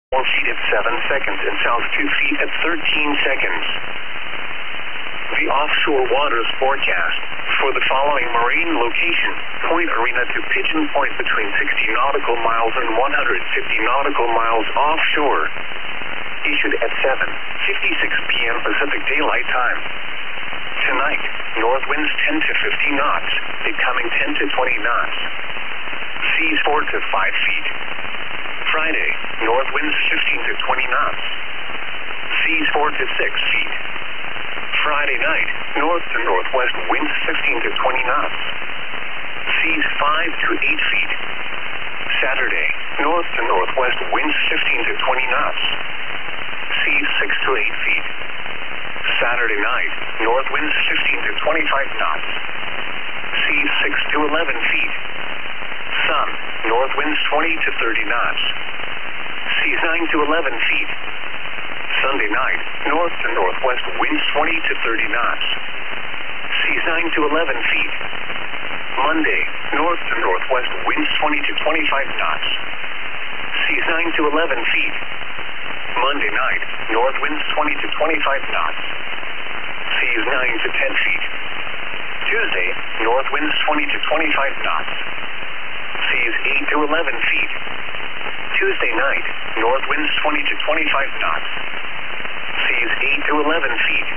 4 feet at 7 seconds and south 2 feet at 13 seconds. The offshore waters forecast for the following marine location, Point Arena to Pigeon Point between 60 nautical miles and 150 nautical miles offshore. Issued at 7:56 p.m. Pacific Daylight Time. Tonight, north winds 10 to 50 knots, becoming 10 to 20 knots. Seas 4 to 5 feet. Friday, north winds 15 to 20 knots. Seas 4 to 6 feet. Friday night, north to northwest winds 15 to 20 knots. Seas 5 to 8 feet. Saturday, north to northwest winds 15 to 20 knots. Seas 6 to 8 feet. Saturday night, north winds 15 to 25 knots. Seas 6 to 11 feet. Sun, north winds 20 to 30 knots. Seas 9 to 11 feet. Sunday night, north to northwest winds 20 to 30 knots. Seas 9 to 11 feet. Monday, north to northwest winds 20 to 25 knots. Seas 9 to 11 feet. Monday night, north winds 20 to 25 knots. Seas 9 to 10 feet. Tuesday, north winds 20 to 25 knots. Seas 8 to 11 feet. Tuesday night, north winds 20 to 25 knots. Seas 8 to 11 feet.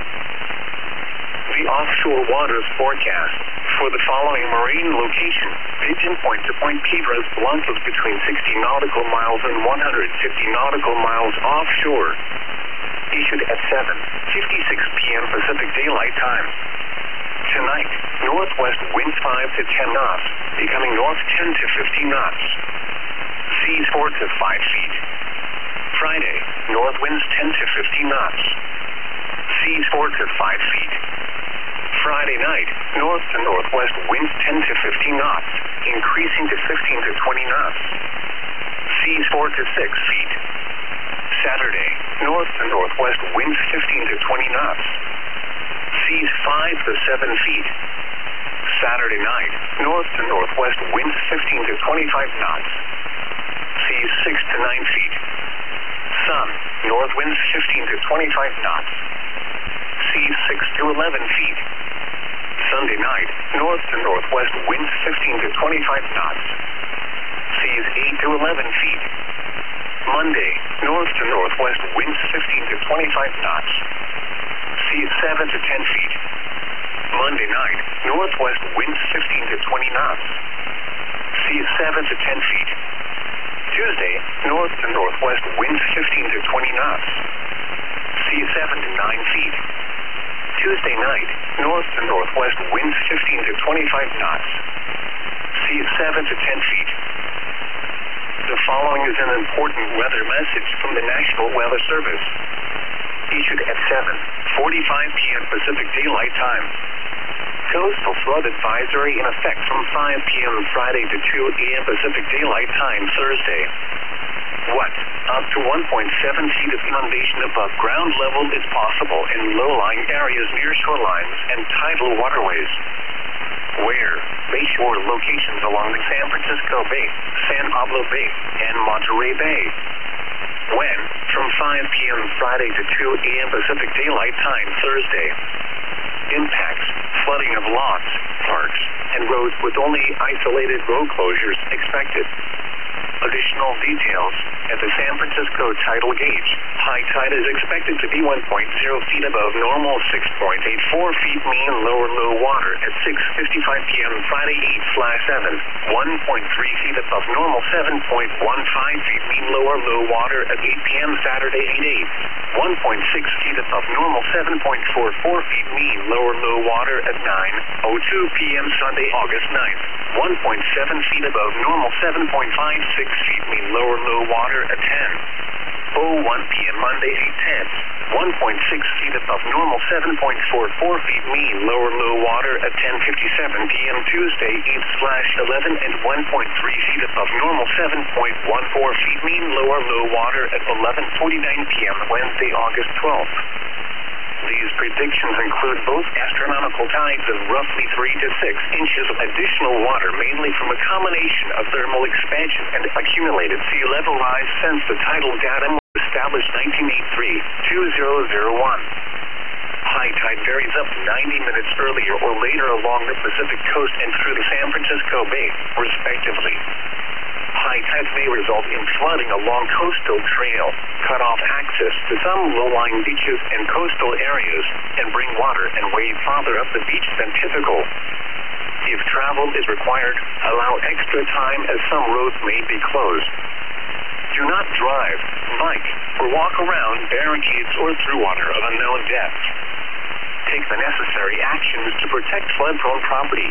The offshore waters forecast for the following marine location, Pigeon Point to Point Piedras Blancas between 60 nautical miles and 150 nautical miles offshore. Issued at 7:56 p.m. Pacific Daylight Time. Tonight, northwest winds 5 to 10 knots, becoming north 10 to 50 knots. Seas 4 to 5 feet. Friday, north winds 10 to 50 knots. Seas 4 to 5 feet. Friday night, north to northwest winds 10 to 50 knots, increasing to 15 to 20 knots. Seas 4 to 6 feet. Saturday, north to northwest winds 15 to 20 knots. Seas 5 to 7 feet. Saturday night, north to northwest winds 15 to 25 knots. Seas 6 to 9 feet. Sun, north winds 15 to 25 knots. Seas 6 to 11 feet. Sunday night, north to northwest winds 15 to 25 knots. Seas 8 to 11 feet. Monday, north to northwest winds 15 to 25 knots. Seas 7 to 10 feet. Monday night, northwest winds 15 to 20 knots. Seas 7 to 10 feet. Tuesday, north to northwest winds 15 to 20 knots. Seas 7 to 9 feet. Tuesday night, north to northwest winds 15 to 25 knots. Seas 7 to 10 feet. The following is an important weather message from the National Weather Service. Issued at 7:45 p.m. Pacific Daylight Time. Coastal flood advisory in effect from 5 p.m. Friday to 2 a.m. Pacific Daylight Time Thursday. What? Up to 1.7 feet of inundation above ground level is possible in low-lying areas near shorelines and tidal waterways. Where? Bayshore locations along the San Francisco Bay, San Pablo Bay, and Monterey Bay. When? From 5 p.m. Friday to 2 a.m. Pacific Daylight Time Thursday. Impacts, flooding of lots, parks, and roads with only isolated road closures expected. Additional details at the San Francisco tidal gauge. High tide is expected to be 1.0 feet above normal, 6.84 feet mean lower low water at 6:55 p.m. Friday 8/7. 1.3 feet above normal, 7.15 feet mean lower low water at 8 p.m. Saturday 8/8. 1.6 feet above normal, 7.44 feet mean lower low water at 9:02 p.m. Sunday August 9th. 1.7 feet above normal, 7.56 feet mean lower low water at 10:01 p.m. Monday 8/10. 1.6 feet above normal, 7.44 feet mean lower low water at 10:57 p.m. Tuesday 8/11, and 1.3 feet above normal, 7.14 feet mean lower low water at 11:49 p.m. Wednesday August 12th. These predictions include both astronomical tides of roughly 3 to 6 inches of additional water, mainly from a combination of thermal expansion and accumulated sea level rise since the tidal datum established 1983-2001. High tide varies up to 90 minutes earlier or later along the Pacific coast and through the San Francisco Bay, respectively. High tides may result in flooding along coastal trail, cut off access to some low-lying beaches and coastal areas, and bring water and wade farther up the beach than typical. If travel is required, allow extra time as some roads may be closed. Do not drive, bike, or walk around barricades or through water of unknown depth. Take the necessary actions to protect flood-prone property.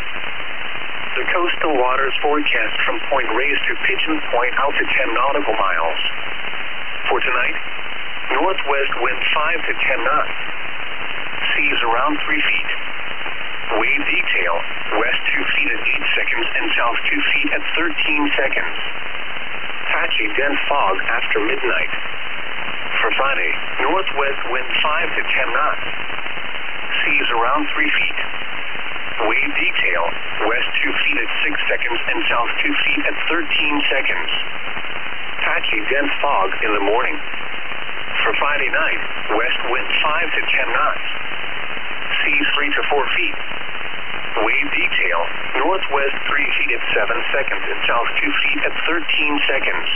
The coastal waters forecast from Point Reyes to Pigeon Point out to 10 nautical miles. For tonight, northwest wind 5 to 10 knots. Seas around 3 feet. Wave detail, west 2 feet at 8 seconds and south 2 feet at 13 seconds. Patchy dense fog after midnight. For Friday, northwest wind 5 to 10 knots. Seas around 3 feet. Wave detail, west 2 feet at 6 seconds and south 2 feet at 13 seconds. Patchy dense fog in the morning. For Friday night, west wind 5 to 10 knots. Seas 3 to 4 feet. Wave detail, northwest 3 feet at 7 seconds and south 2 feet at 13 seconds.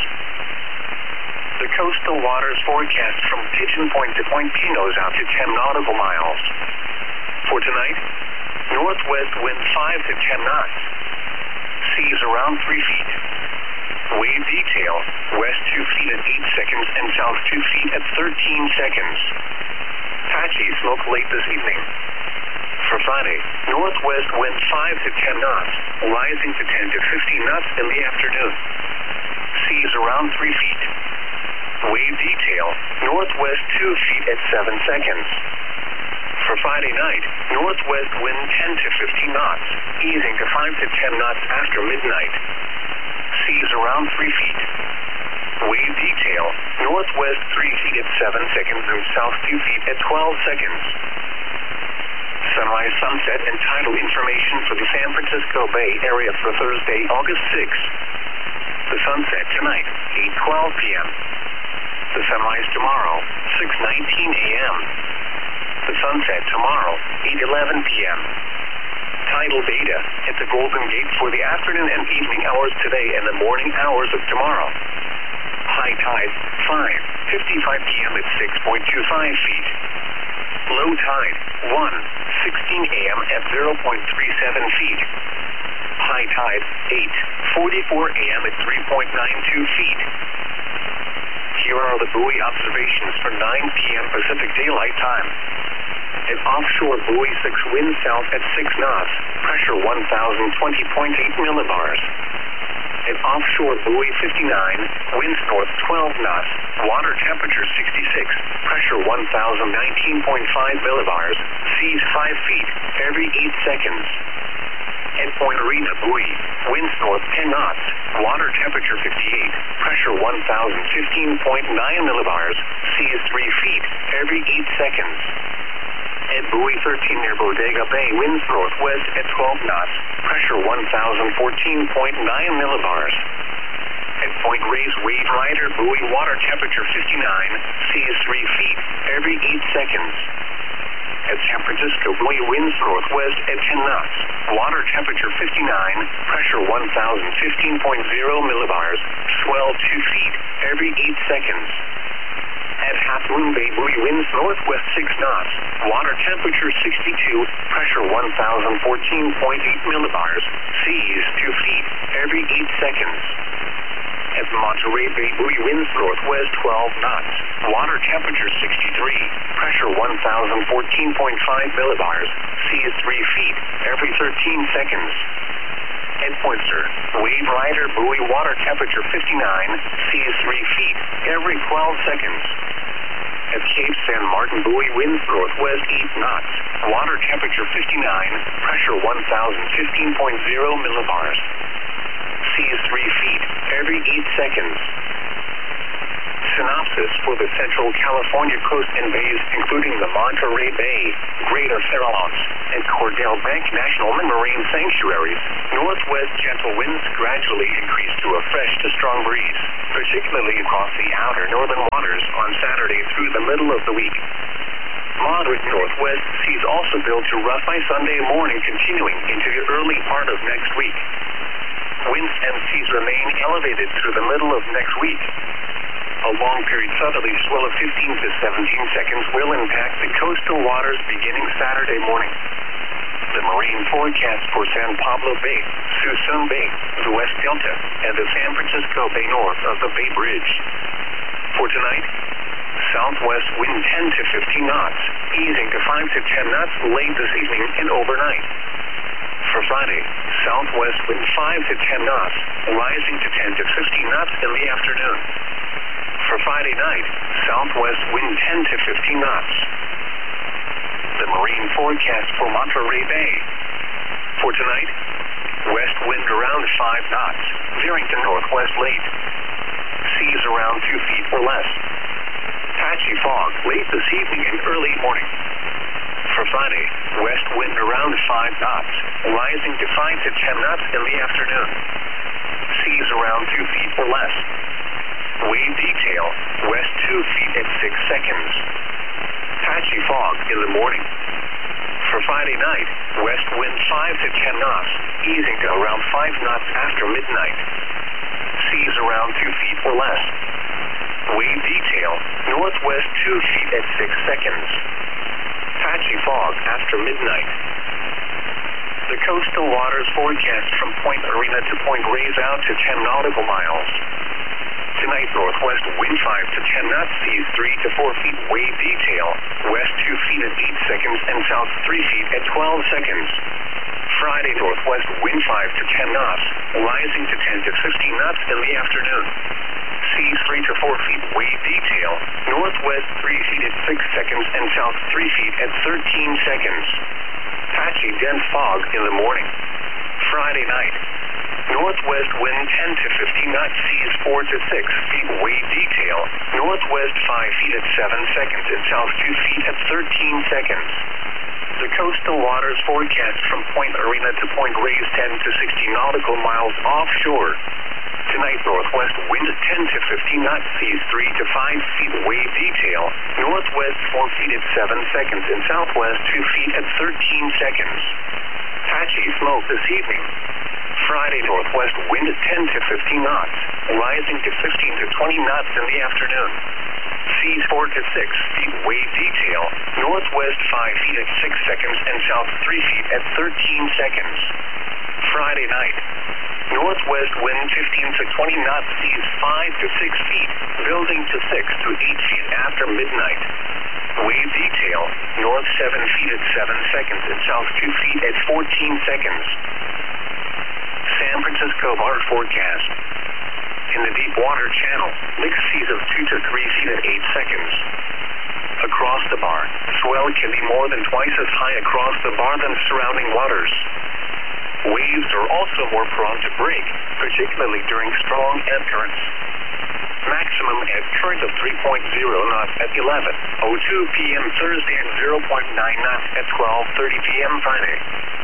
The coastal waters forecast from Pigeon Point to Point Pinos out to 10 nautical miles. For tonight, northwest wind 5 to 10 knots. Seas around 3 feet. Wave detail, west 2 feet at 8 seconds and south 2 feet at 13 seconds. Patchy smoke late this evening. For Friday, northwest wind 5 to 10 knots, rising to 10 to 15 knots in the afternoon. Seas around 3 feet. Wave detail, northwest 2 feet at 7 seconds. For Friday night, northwest wind 10 to 15 knots, easing to 5 to 10 knots after midnight. Seas around 3 feet. Wave detail, northwest 3 feet at 7 seconds and south 2 feet at 12 seconds. Sunrise, sunset, and tidal information for the San Francisco Bay Area for Thursday, August 6th. The sunset tonight, 8:12 p.m. The sunrise tomorrow, 6:19 a.m. The sunset tomorrow, 8:11 p.m. Tidal data at the Golden Gate for the afternoon and evening hours today and the morning hours of tomorrow. High tide, 5:55 p.m. at 6.25 feet. Low tide, 1:16 a.m. at 0.37 feet. High tide, 8:44 a.m. at 3.92 feet. Here are the buoy observations for 9 p.m. Pacific Daylight Time. At offshore buoy 6, wind south at 6 knots, pressure 1,020.8 millibars. At offshore buoy 59, winds north 12 knots, water temperature 66, pressure 1,019.5 millibars, seas 5 feet every 8 seconds. At Point Arena buoy, winds north 10 knots, water temperature 58, pressure 1,015.9 millibars, seas 3 feet every 8 seconds. At buoy 13 near Bodega Bay, winds northwest at 12 knots, pressure 1,014.9 millibars. At Point Reyes Wave Rider buoy, water temperature 59, seas 3 feet every 8 seconds. At San Francisco buoy, winds northwest at 10 knots, water temperature 59, pressure 1,015.0 millibars, swell 2 feet every 8 seconds. At Half Moon Bay buoy, winds northwest 6 knots, water temperature 62, pressure 1,014.8 millibars, seas 2 feet every 8 seconds. At Monterey Bay buoy, winds northwest 12 knots, water temperature 63, pressure 1,014.5 millibars, seas 3 feet every 13 seconds. At Pointer, Wave Rider buoy, water temperature 59, seas 3 feet every 12 seconds. At Cape San Martin buoy, winds northwest 8 knots, water temperature 59, pressure 1,015.0 millibars, seas 3 feet every 8 seconds. Synopsis for the Central California coast and bays, including the Monterey Bay, Greater Farallones, and Cordell Bank National Marine Sanctuaries. Northwest gentle winds gradually increase to a fresh to strong breeze, particularly across the outer northern waters on Saturday through the middle of the week. Moderate northwest seas also build to rough by Sunday morning, continuing into the early part of next week. Winds and seas remain elevated through the middle of next week. A long-period southerly swell of 15 to 17 seconds will impact the coastal waters beginning Saturday morning. The marine forecast for San Pablo Bay, Suisun Bay, the West Delta, and the San Francisco Bay north of the Bay Bridge. For tonight, southwest wind 10 to 15 knots, easing to 5 to 10 knots late this evening and overnight. For Friday, southwest wind 5 to 10 knots, rising to 10 to 15 knots in the afternoon. For Friday night, southwest wind 10 to 15 knots. The marine forecast for Monterey Bay. For tonight, west wind around 5 knots, veering to northwest late. Seas around 2 feet or less. Patchy fog late this evening and early morning. For Friday, west wind around 5 knots, rising to 5 to 10 knots in the afternoon. Seas around 2 feet or less. Wave detail, west 2 feet at 6 seconds. Patchy fog in the morning. For Friday night, west wind 5 to 10 knots, easing to around 5 knots after midnight. Seas around 2 feet or less. Wave detail, northwest 2 feet at 6 seconds. Patchy fog after midnight. The coastal waters forecast from Point Arena to Point Reyes out to 10 nautical miles. Tonight, northwest wind 5 to 10 knots, seas 3 to 4 feet, wave detail, west 2 feet at 8 seconds, and south 3 feet at 12 seconds. Friday, northwest wind 5 to 10 knots, rising to 10 to 15 knots in the afternoon. Seas 3 to 4 feet, wave detail, northwest 3 feet at 6 seconds, and south 3 feet at 13 seconds. Patchy dense fog in the morning. Friday night, northwest wind 10 to 15 knots, seas 4 to 6 feet, wave detail, northwest 5 feet at 7 seconds, and south 2 feet at 13 seconds. The coastal waters forecast from Point Arena to Point Reyes 10 to 60 nautical miles offshore. Tonight, northwest wind 10 to 15 knots, seas 3 to 5 feet, wave detail, northwest 4 feet at 7 seconds, and southwest 2 feet at 13 seconds. Patchy smoke this evening. Friday, northwest wind 10 to 15 knots, rising to 15 to 20 knots in the afternoon. Seas 4 to 6 feet, wave detail, northwest 5 feet at 6 seconds, and south 3 feet at 13 seconds. Friday night, northwest wind 15 to 20 knots, seas 5 to 6 feet, building to 6 to 8 feet after midnight. Wave detail, north 7 feet at 7 seconds, and south 2 feet at 14 seconds. San Francisco bar forecast. In the deep water channel, mixed seas of 2 to 3 feet at 8 seconds. Across the bar, swell can be more than twice as high across the bar than surrounding waters. Waves are also more prone to break, particularly during strong ebb currents. Maximum ebb current of 3.0 knots at 11:02 p.m. Thursday and 0.9 knots at 12:30 p.m. Friday.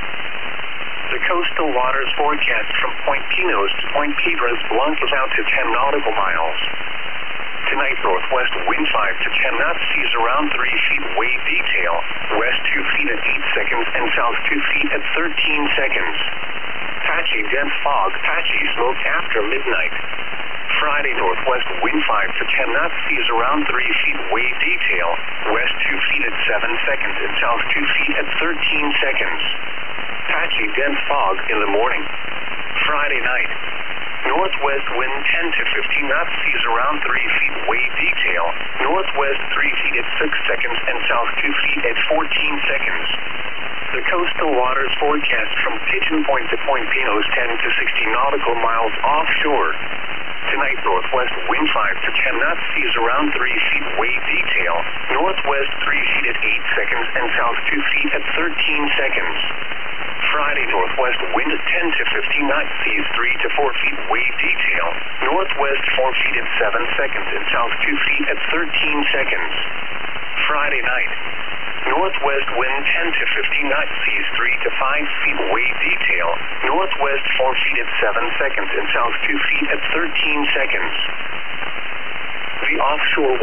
The coastal waters forecast from Point Pinos to Point Piedras Blancas out to 10 nautical miles. Tonight, northwest wind 5 to 10 knots, seas around 3 feet, wave detail, west 2 feet at 8 seconds, and south 2 feet at 13 seconds. Patchy dense fog, patchy smoke after midnight. Friday, northwest wind 5 to 10 knots, seas around 3 feet, wave detail, west 2 feet at 7 seconds, and south 2 feet at 13 seconds. Patchy dense fog in the morning. Friday night, northwest wind 10 to 15 knots, seas around 3 feet, wave detail, northwest 3 feet at 6 seconds, and south 2 feet at 14 seconds. The coastal waters forecast from Pigeon Point to Point Pinos 10 to 60 nautical miles offshore. Tonight, northwest wind 5 to 10 knots, seas around 3 feet, wave detail, northwest 3 feet at 8 seconds, and south 2 feet at 13 seconds. Friday, northwest wind 10 to 15 knots, seas 3 to 4 feet, wave detail, northwest 4 feet at 7 seconds, and south 2 feet at 13 seconds. Friday night, northwest wind 10 to 15 knots, seas 3 to 5 feet, wave detail, northwest 4 feet at 7 seconds, and south 2 feet at 13 seconds. The offshore